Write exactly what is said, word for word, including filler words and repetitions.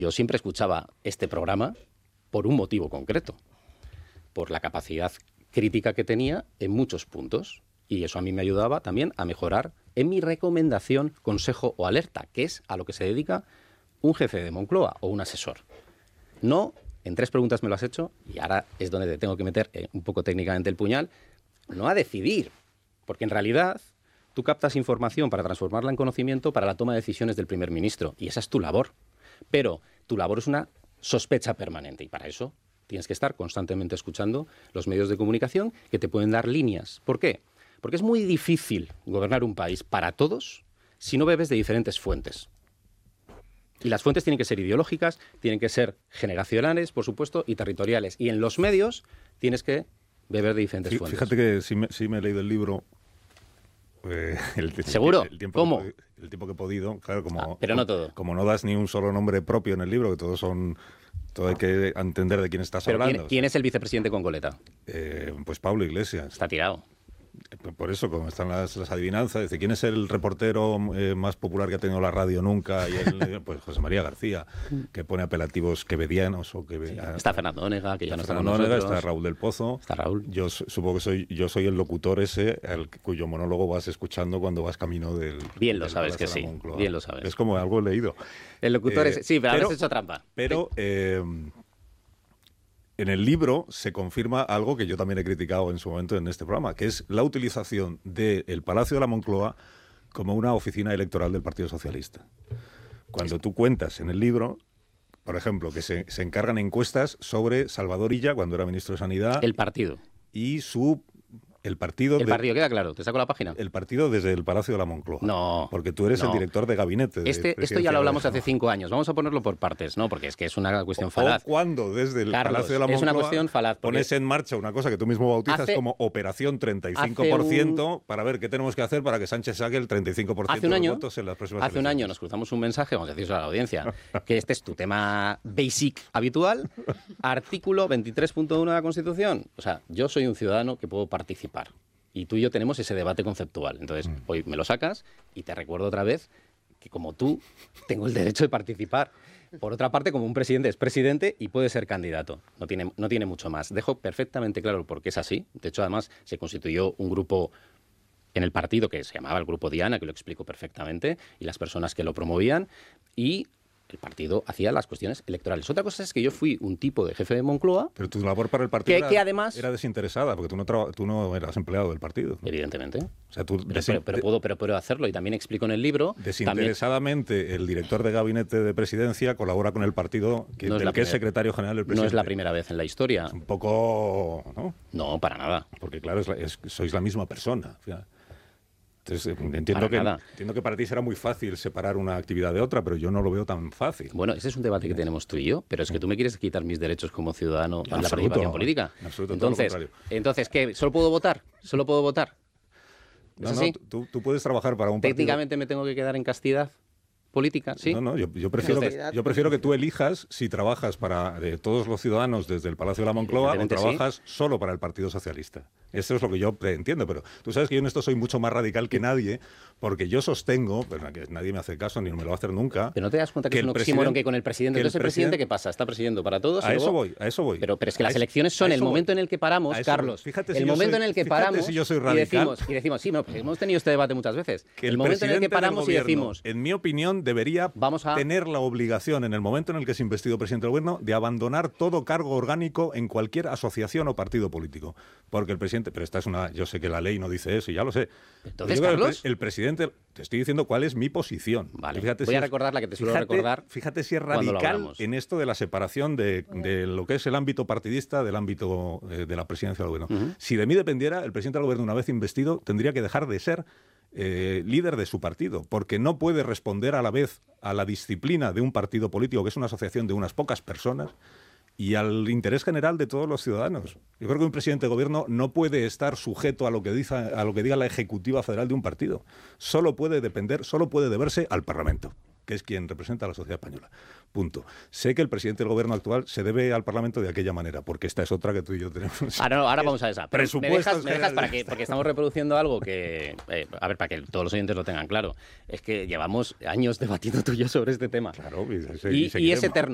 Yo siempre escuchaba este programa por un motivo concreto, por la capacidad crítica que tenía en muchos puntos. Y eso a mí me ayudaba también a mejorar en mi recomendación, consejo o alerta, que es a lo que se dedica un jefe de Moncloa o un asesor. No, en tres preguntas me lo has hecho, y ahora es donde te tengo que meter eh, un poco técnicamente el puñal, no a decidir, porque en realidad tú captas información para transformarla en conocimiento para la toma de decisiones del primer ministro, y esa es tu labor. Pero tu labor es una sospecha permanente, y para eso tienes que estar constantemente escuchando los medios de comunicación que te pueden dar líneas. ¿Por qué? Porque es muy difícil gobernar un país para todos si no bebes de diferentes fuentes. Y las fuentes tienen que ser ideológicas, tienen que ser generacionales, por supuesto, y territoriales. Y en los medios tienes que beber de diferentes Fí, fuentes. Fíjate que sí me, sí me he leído el libro. Eh, el, el, ¿Seguro? El, el tiempo ¿Cómo? Que, el tiempo que he podido. Claro, como, ah, pero no todo. Como no das ni un solo nombre propio en el libro, que todos son... Todo hay que entender de quién estás pero hablando. ¿quién, ¿Quién es el vicepresidente con coleta? Eh, pues Pablo Iglesias. Está tirado. Por eso, como están las, las adivinanzas, dice, ¿quién es el reportero eh, más popular que ha tenido la radio nunca? Y él, pues José María García, que pone apelativos quevedianos o que sí, está Fernando Ónega, que ya no está con Ónega, nosotros. está Raúl del Pozo. Está Raúl. Yo supongo que soy yo soy el locutor ese, el, cuyo monólogo vas escuchando cuando vas camino del... Bien lo del sabes que sí, Moncloa. bien lo sabes. Es como algo leído. El locutor eh, es... Sí, pero, pero habrás hecho trampa. Pero... Sí. Eh, En el libro se confirma algo que yo también he criticado en su momento en este programa, que es la utilización del Palacio de la Moncloa como una oficina electoral del Partido Socialista. Cuando tú cuentas en el libro, por ejemplo, que se, se encargan encuestas sobre Salvador Illa, cuando era ministro de Sanidad. El partido. Y su... El partido... El de, partido, queda claro, te saco la página. El partido desde el Palacio de la Moncloa. No. Porque tú eres no. el director de gabinete. De este, esto ya lo hablamos hace cinco años. Vamos a ponerlo por partes, ¿no? Porque es que es una cuestión o, falaz. O cuando desde el Carlos, Palacio de la Moncloa es una cuestión falaz, pones en marcha una cosa que tú mismo bautizas hace, como Operación treinta y cinco por ciento un, para ver qué tenemos que hacer para que Sánchez saque el treinta y cinco por ciento hace un año, de los votos en las próximas Hace elecciones. un año nos cruzamos un mensaje, vamos a decirlo a la audiencia, que este es tu tema basic habitual, artículo veintitrés punto uno de la Constitución. O sea, yo soy un ciudadano que puedo participar. Y tú y yo tenemos ese debate conceptual. Entonces, mm. hoy me lo sacas y te recuerdo otra vez que como tú tengo el derecho de participar. Por otra parte, como un presidente es presidente y puede ser candidato. No tiene, no tiene mucho más. Dejo perfectamente claro por qué es así. De hecho, además, se constituyó un grupo en el partido que se llamaba el Grupo Diana, que lo explico perfectamente, y las personas que lo promovían, y el partido hacía las cuestiones electorales. Otra cosa es que yo fui un tipo de jefe de Moncloa... Pero tu labor para el partido que, era, que además, era desinteresada, porque tú no, tú no eras empleado del partido, ¿no? Evidentemente. O sea, tú pero, desin... pero, pero, puedo, pero puedo hacerlo, y también explico en el libro... Desinteresadamente, también... el director de gabinete de presidencia colabora con el partido que, no del es que primera, es secretario general del presidente. No es la primera vez en la historia. Es un poco... ¿no? No, para nada. Porque, claro, es la, es, sois la misma persona. O sea, entonces, entiendo que, entiendo que para ti será muy fácil separar una actividad de otra, pero yo no lo veo tan fácil. Bueno, ese es un debate que tenemos tú y yo, pero es que tú me quieres quitar mis derechos como ciudadano en la participación política. En absoluto, entonces, todo lo entonces, ¿qué? ¿Solo puedo votar? ¿Solo puedo votar? ¿Es no, así? No, tú, tú puedes trabajar para un partido... ¿Técnicamente me tengo que quedar en castidad política? ¿Sí? No, no, yo, yo, prefiero que, yo prefiero que tú elijas si trabajas para eh, todos los ciudadanos desde el Palacio de la Moncloa o trabajas sí. solo para el Partido Socialista. Eso es lo que yo entiendo, pero tú sabes que yo en esto soy mucho más radical que nadie, porque yo sostengo, pero que nadie me hace caso ni me lo va a hacer nunca... Pero no te das cuenta que, que es un oxímoron que con el presidente... Entonces, ¿el presidente qué pasa? ¿Está presidiendo para todos? A luego... eso voy, a eso voy. Pero, pero es que las elecciones son el momento voy. en el que paramos, Carlos. Fíjate el si momento soy, en el que fíjate paramos si yo soy y, decimos, y decimos, sí, no, pues hemos tenido este debate muchas veces. Que el, el momento en el que paramos gobierno, y decimos... En mi opinión, debería vamos a... tener la obligación, en el momento en el que es investido presidente del gobierno, de abandonar todo cargo orgánico en cualquier asociación o partido político. Porque el presidente... Pero esta es una... Yo sé que la ley no dice eso, y ya lo sé. Entonces, Carlos... El, el presidente... Te estoy diciendo cuál es mi posición. Vale, fíjate voy si a es, recordar la que te suelo fíjate, recordar. Fíjate si es radical en esto de la separación de, de lo que es el ámbito partidista del ámbito eh, de la presidencia del gobierno. Uh-huh. Si de mí dependiera, el presidente del gobierno, una vez investido, tendría que dejar de ser eh, líder de su partido, porque no puede responder a la vez a la disciplina de un partido político, que es una asociación de unas pocas personas, y al interés general de todos los ciudadanos. Yo creo que un presidente de gobierno no puede estar sujeto a lo que diga, a lo que diga la ejecutiva federal de un partido. Solo puede depender, solo puede deberse al Parlamento, que es quien representa a la sociedad española. Punto. Sé que el presidente del gobierno actual se debe al Parlamento de aquella manera, porque esta es otra que tú y yo tenemos. Ahora, no, ahora vamos a esa. Pero me dejas, me dejas para que, esta. porque estamos reproduciendo algo que, eh, a ver, para que todos los oyentes lo tengan claro. Es que llevamos años debatiendo tú y yo sobre este tema. Claro, y, y, y, y es eterno.